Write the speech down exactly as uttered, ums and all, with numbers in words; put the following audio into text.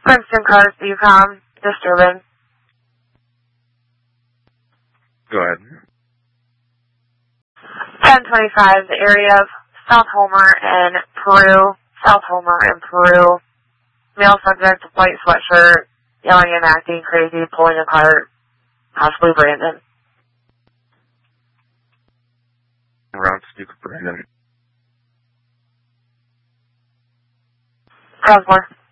Princeton Cars, Yukon, disturbing. Go ahead. ten twenty-five, the area of South Homer and Peru. South Homer and Peru. Male subject, white sweatshirt, yelling and acting crazy, pulling a cart, possibly Brandon. Around Duke Brandon. Cosmore.